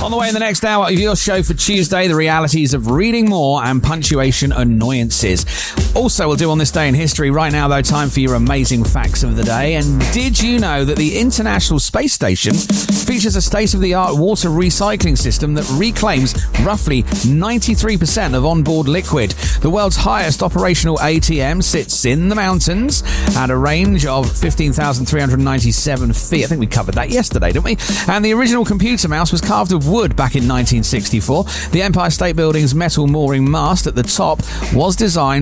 On the way in the next hour of your show for Tuesday, the realities of reading more and punctuation annoyances. Also, we'll do on this day in history. Right now, though, time for your amazing facts of the day. And did you know that the International Space Station features a state-of-the-art water recycling system that reclaims roughly 93% of onboard liquid? The world's highest operational ATM sits in the mountains at a range of 15,397 feet. I think we covered that yesterday, didn't we? And the original computer mouse was carved of wood back in 1964. The Empire State Building's metal mooring mast at the top was designed